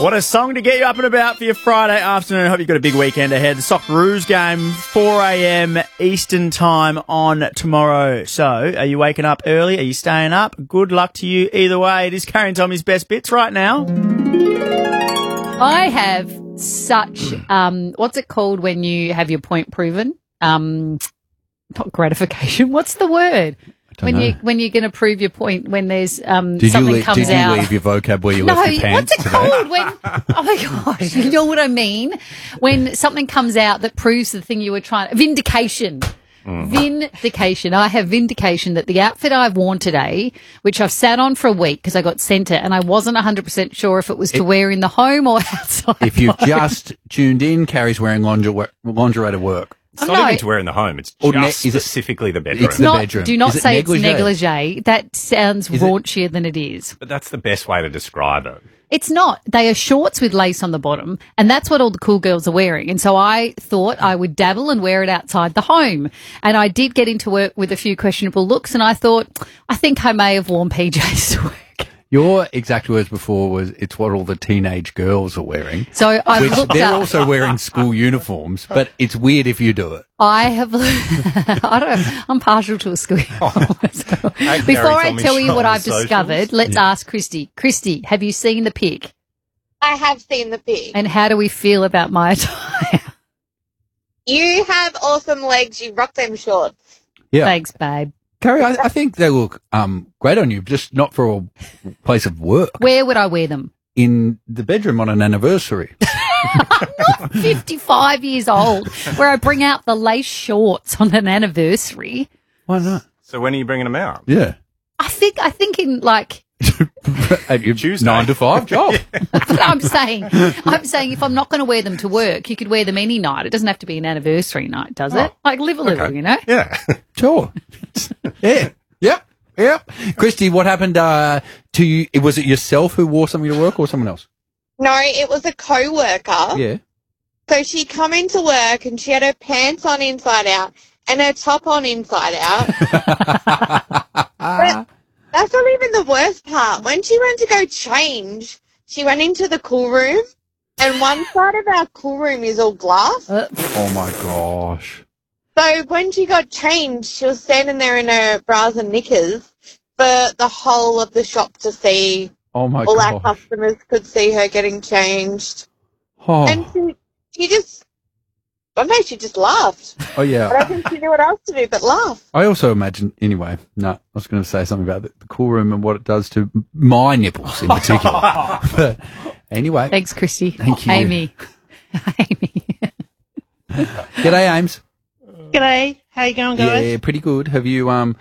What a song to get you up and about for your Friday afternoon. Hope you've got a big weekend ahead. The Socceroos game, 4 a.m. Eastern time on tomorrow. So, are you waking up early? Are you staying up? Good luck to you either way. It is Carrie and Tommy's best bits right now. I have such, what's it called when you have your point proven? Not gratification. What's the word? When you're going to prove your point, when there's something comes out. Did you leave your vocab where you left your pants what's it called? Oh my gosh, you know what I mean? When something comes out that proves the thing you were trying. Vindication. Vindication. I have vindication that the outfit I've worn today, which I've sat on for a week because I got sent it, and I wasn't 100% sure if it was to wear in the home or outside. If you've just tuned in, Carrie's wearing lingerie to work. It's not even to wear in the home. It's just specifically the bedroom. It's not. Do not say it's negligee. That sounds raunchier than it is. But that's the best way to describe it. It's not. They are shorts with lace on the bottom, and that's what all the cool girls are wearing. And so I thought I would dabble and wear it outside the home. And I did get into work with a few questionable looks, and I thought, I think I may have worn PJs to work. Your exact words before was, it's what all the teenage girls are wearing. So I looked they're up. also wearing school uniforms, but it's weird if you do it. I have. I'm partial to a school uniform. Before I tell you what I've discovered, let's ask Christy. Christy, have you seen the pic? I have seen the pic. And how do we feel about my attire? You have awesome legs. You rock them shorts. Yeah. Thanks, babe. Carrie, I think they look great on you, just not for a place of work. Where would I wear them? In the bedroom on an anniversary. I'm not 55 years old where I bring out the lace shorts on an anniversary. Why not? So when are you bringing them out? Yeah. I think in like At your Tuesday. 9 to 5 job. I'm saying if I'm not going to wear them to work, you could wear them any night. It doesn't have to be an anniversary night, does it? Like live a little, you know? Yeah. Sure. Yeah. Yep. Christy, what happened to you? Was it yourself who wore something to work or someone else? No, it was a co-worker. Yeah. So she come into work and she had her pants on inside out and her top on inside out. But that's not even the worst part. When she went to go change, she went into the cool room, and one side of our cool room is all glass. Oh, my gosh. So when she got changed, she was standing there in her bras and knickers for the whole of the shop to see. Oh, my all gosh. our customers could see her getting changed. Oh. And she just, I don't know, she just laughed. Oh, yeah. I don't think she knew what else to do but laugh. I also imagine, anyway, I was going to say something about the cool room and what it does to my nipples in particular. But anyway. Thanks, Christy. Thank you. Amy. G'day, Ames. G'day. How you going, guys? Yeah, pretty good. Have you